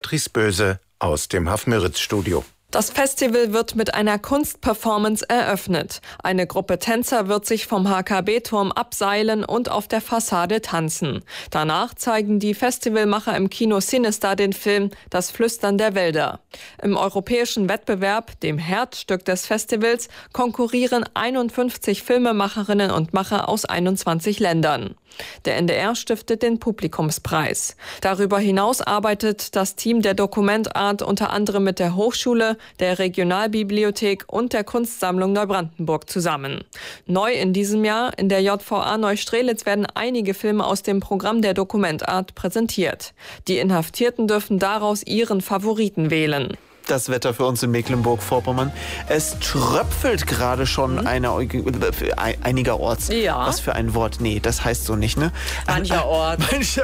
Beatrice Böse aus dem Hafmüritz-Studio. Das Festival wird mit einer Kunstperformance eröffnet. Eine Gruppe Tänzer wird sich vom HKB-Turm abseilen und auf der Fassade tanzen. Danach zeigen die Festivalmacher im Kino Sinister den Film Das Flüstern der Wälder. Im europäischen Wettbewerb, dem Herzstück des Festivals, konkurrieren 51 Filmemacherinnen und Macher aus 21 Ländern. Der NDR stiftet den Publikumspreis. Darüber hinaus arbeitet das Team der Document Art unter anderem mit der Hochschule, der Regionalbibliothek und der Kunstsammlung Neubrandenburg zusammen. Neu in diesem Jahr in der JVA Neustrelitz werden einige Filme aus dem Programm der Document Art präsentiert. Die Inhaftierten dürfen daraus ihren Favoriten wählen. Das Wetter für uns in Mecklenburg-Vorpommern. Es tröpfelt gerade schon einigerorts. Ja. Was für ein Wort. Nee, das heißt so nicht, ne? Mancherorts.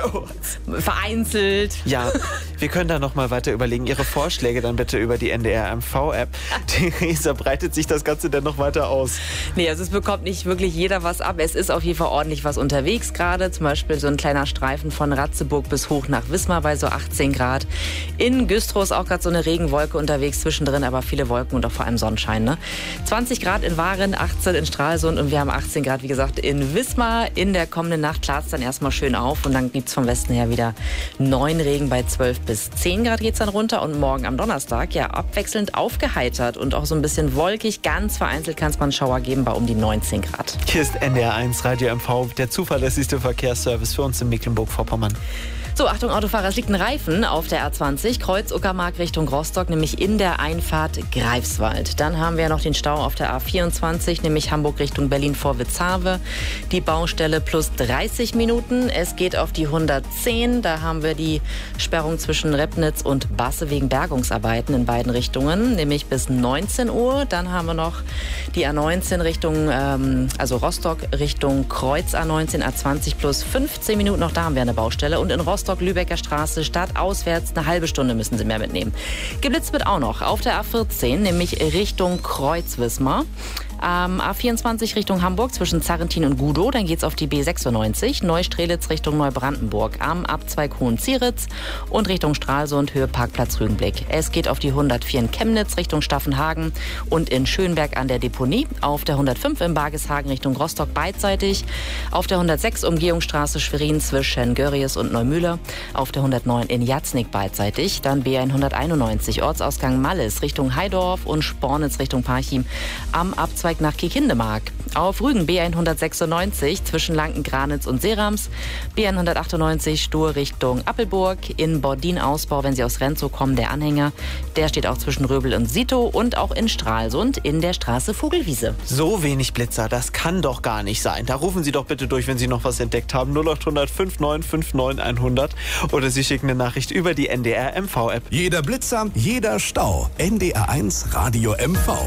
Vereinzelt. Ja, wir können da noch mal weiter überlegen. Ihre Vorschläge dann bitte über die NDR-MV-App. Theresa, breitet sich das Ganze denn noch weiter aus? Nee, also es bekommt nicht wirklich jeder was ab. Es ist auf jeden Fall ordentlich was unterwegs gerade. Zum Beispiel so ein kleiner Streifen von Ratzeburg bis hoch nach Wismar bei so 18 Grad. In Güstrow ist auch gerade so eine Regenwolke unterwegs, zwischendrin aber viele Wolken und auch vor allem Sonnenschein. Ne? 20 Grad in Waren, 18 in Stralsund und wir haben 18 Grad, wie gesagt, in Wismar. In der kommenden Nacht klart es dann erstmal schön auf und dann gibt es vom Westen her wieder 9 Regen bei 12 bis 10 Grad geht es dann runter und morgen am Donnerstag ja abwechselnd aufgeheitert und auch so ein bisschen wolkig. Ganz vereinzelt kann es mal einen Schauer geben bei um die 19 Grad. Hier ist NDR1 Radio MV, der zuverlässigste Verkehrsservice für uns in Mecklenburg-Vorpommern. So, Achtung Autofahrer, es liegt ein Reifen auf der A20, Kreuz Uckermark Richtung Rostock, nämlich in der Einfahrt Greifswald. Dann haben wir noch den Stau auf der A24, nämlich Hamburg Richtung Berlin vor Witzhave. Die Baustelle plus 30 Minuten. Es geht auf die 110, da haben wir die Sperrung zwischen Repnitz und Basse wegen Bergungsarbeiten in beiden Richtungen, nämlich bis 19 Uhr. Dann haben wir noch die A19 Richtung, also Rostock Richtung Kreuz A19, A20 plus 15 Minuten, noch da haben wir eine Baustelle. Und in Rostock-Lübecker Straße, stadtauswärts, eine halbe Stunde müssen Sie mehr mitnehmen. Geblitzt wird auch noch auf der A14, nämlich Richtung Kreuz-Wismar. A24 Richtung Hamburg zwischen Zarrentin und Gudow, dann geht's auf die B96, Neustrelitz Richtung Neubrandenburg, am Abzweig Hohenzieritz und Richtung Stralsund, Höhe Parkplatz Rügenblick. Es geht auf die 104 in Chemnitz Richtung Staffenhagen und in Schönberg an der Deponie, auf der 105 in Bargishagen Richtung Rostock beidseitig, auf der 106 Umgehungsstraße Schwerin zwischen Görries und Neumühle, auf der 109 in Jatznig beidseitig, dann B191 Ortsausgang Malles Richtung Heidorf und Spornitz Richtung Parchim am Abzweig nach Kiekindemark. Auf Rügen B196 zwischen Lanken-Granitz und Serams, B198 Stur Richtung Appelburg, in Bordin-Ausbau, wenn Sie aus Renzow kommen, der Anhänger, der steht auch zwischen Röbel und Sito und auch in Stralsund in der Straße Vogelwiese. So wenig Blitzer, das kann doch gar nicht sein. Da rufen Sie doch bitte durch, wenn Sie noch was entdeckt haben. 0800 5959 100 oder Sie schicken eine Nachricht über die NDR-MV-App. Jeder Blitzer, jeder Stau. NDR1 Radio MV.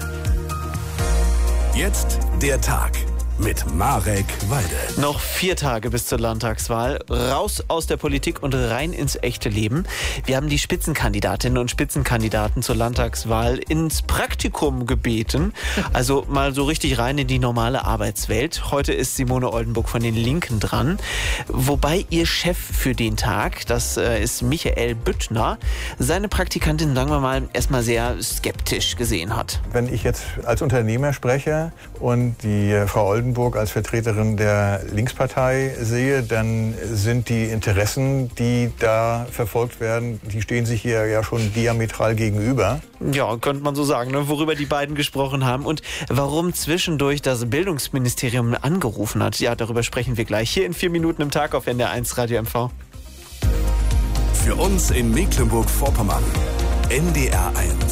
Jetzt der Tag mit Marek Walde. Noch 4 Tage bis zur Landtagswahl. Raus aus der Politik und rein ins echte Leben. Wir haben die Spitzenkandidatinnen und Spitzenkandidaten zur Landtagswahl ins Praktikum gebeten. Also mal so richtig rein in die normale Arbeitswelt. Heute ist Simone Oldenburg von den Linken dran. Wobei ihr Chef für den Tag, das ist Michael Büttner, seine Praktikantin, sagen wir mal, erstmal sehr skeptisch gesehen hat. Wenn ich jetzt als Unternehmer spreche und die Frau Oldenburg als Vertreterin der Linkspartei sehe, dann sind die Interessen, die da verfolgt werden, die stehen sich hier ja schon diametral gegenüber. Ja, könnte man so sagen, ne? Worüber die beiden gesprochen haben und warum zwischendurch das Bildungsministerium angerufen hat. Ja, darüber sprechen wir gleich hier in 4 Minuten im Tag auf NDR1 Radio MV. Für uns in Mecklenburg-Vorpommern, NDR1.